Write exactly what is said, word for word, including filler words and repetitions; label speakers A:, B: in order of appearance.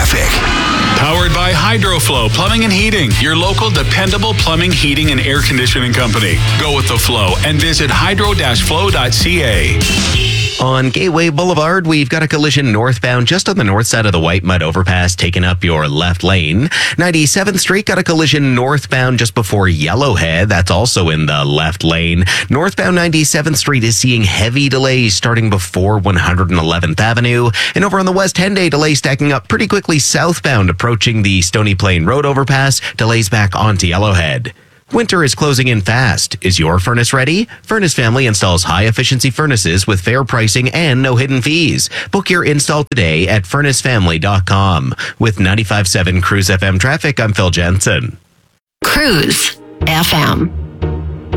A: traffic.
B: Powered by HydroFlow Plumbing and Heating, your local dependable plumbing, heating, and air conditioning company. Go with the flow and visit hydro dash flow dot c a.
C: On Gateway Boulevard, we've got a collision northbound just on the north side of the White Mud Overpass, taking up your left lane. ninety-seventh Street got a collision northbound just before Yellowhead. That's also in the left lane. Northbound ninety-seventh Street is seeing heavy delays starting before one hundred eleventh Avenue. And over on the West Henday, delays stacking up pretty quickly southbound, approaching the Stony Plain Road overpass. Delays back onto Yellowhead. Winter is closing in fast. Is your furnace ready? Furnace Family installs high-efficiency furnaces with fair pricing and no hidden fees. Book your install today at furnace family dot com. With ninety-five point seven Cruise F M traffic, I'm Phil Jensen.
D: Cruise F M.